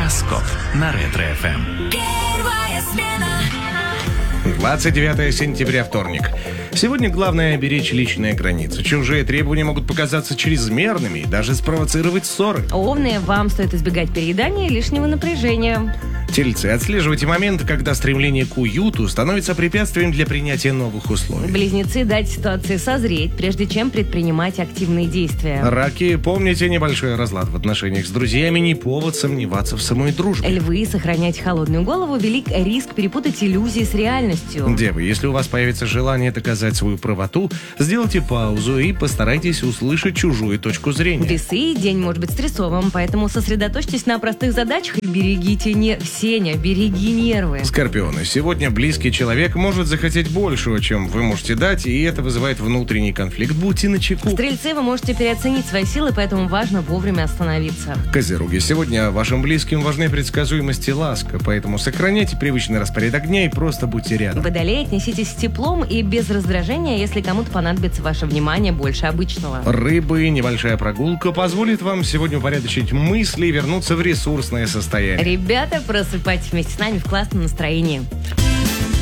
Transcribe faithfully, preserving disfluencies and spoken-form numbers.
Гороскоп на Ретро-эф эм. Первая смена. двадцать девятое сентября, вторник. Сегодня главное беречь личные границы. Чужие требования могут показаться чрезмерными и даже спровоцировать ссоры. Овны, вам стоит избегать переедания и лишнего напряжения. Тельцы, отслеживайте моменты, когда стремление к уюту становится препятствием для принятия новых условий. Близнецы, дать ситуации созреть, прежде чем предпринимать активные действия. Раки, помните, небольшой разлад в отношениях с друзьями не повод сомневаться в самой дружбе. Львы, сохранять холодную голову, велик риск перепутать иллюзии с реальностью. Девы, если у вас появится желание доказать свою правоту, сделайте паузу и постарайтесь услышать чужую точку зрения. Весы, день может быть стрессовым, поэтому сосредоточьтесь на простых задачах и берегите не Сеня, береги нервы. Скорпионы, сегодня близкий человек может захотеть большего, чем вы можете дать, и это вызывает внутренний конфликт. Будьте начеку. Стрельцы, вы можете переоценить свои силы, поэтому важно вовремя остановиться. Козероги, сегодня вашим близким важны предсказуемость и ласка, поэтому сохраняйте привычный распорядок дня и просто будьте рядом. Водолеи, отнеситесь с теплом и без раздражения, если кому-то понадобится ваше внимание больше обычного. Рыбы, небольшая прогулка позволит вам сегодня упорядочить мысли и вернуться в ресурсное состояние. Ребята, просыпайтесь вместе с нами в классном настроении.